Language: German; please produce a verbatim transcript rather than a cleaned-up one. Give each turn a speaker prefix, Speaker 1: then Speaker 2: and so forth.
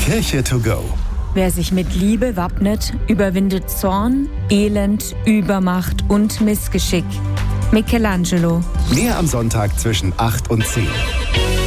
Speaker 1: Kirche to go.
Speaker 2: Wer sich mit Liebe wappnet, überwindet Zorn, Elend, Übermacht und Missgeschick. Michelangelo.
Speaker 1: Mehr am Sonntag zwischen acht und zehn.